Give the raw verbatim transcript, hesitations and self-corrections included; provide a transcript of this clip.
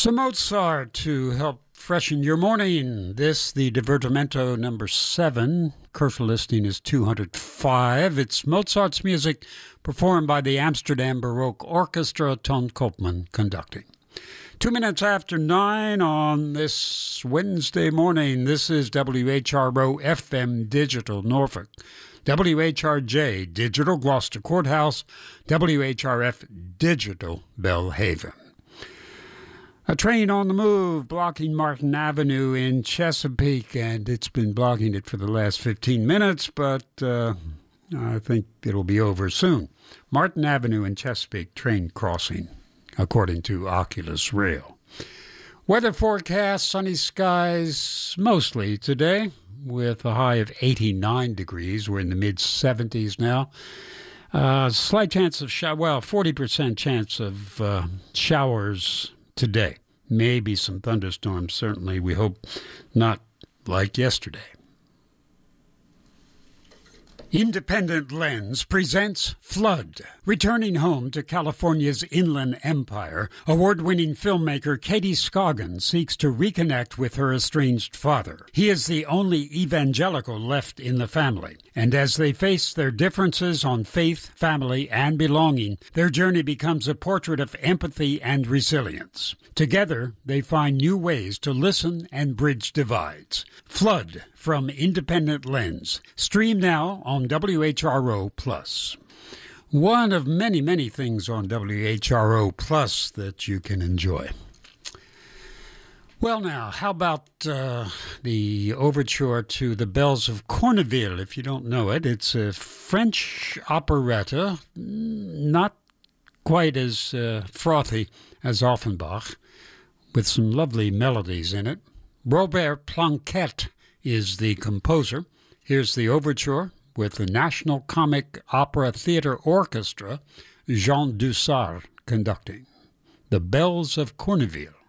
Some Mozart to help freshen your morning. This, the Divertimento number seven. Commercial listing is two hundred five. It's Mozart's music performed by the Amsterdam Baroque Orchestra, Ton Koopman conducting. Two minutes after nine on this Wednesday morning. This is W H R O F M Digital Norfolk, W H R J Digital Gloucester Courthouse, W H R F Digital Belhaven. A train on the move blocking Martin Avenue in Chesapeake, and it's been blocking it for the last fifteen minutes, but uh, I think it'll be over soon. Martin Avenue in Chesapeake train crossing, according to Oculus Rail. Weather forecast, sunny skies mostly today, with a high of eighty-nine degrees. We're in the mid seventies now. Uh, slight chance of shower, well, forty percent chance of uh, showers today. Maybe some thunderstorms, certainly. We hope not like yesterday. Independent Lens presents Flood. Returning home to California's Inland Empire, award-winning filmmaker Katie Scoggin seeks to reconnect with her estranged father. He is the only evangelical left in the family, and as they face their differences on faith, family, and belonging, their journey becomes a portrait of empathy and resilience. Together, they find new ways to listen and bridge divides. Flood from Independent Lens. Stream now on W H R O Plus. One of many, many things on W H R O Plus that you can enjoy. Well, now, how about uh, the overture to The Bells of Corneville? If you don't know it, it's a French operetta, not quite as uh, frothy as Offenbach, with some lovely melodies in it. Robert Planquette is the composer. Here's the overture with the National Comic Opera Theatre Orchestra, Jean Dussart conducting. The Bells of Corneville.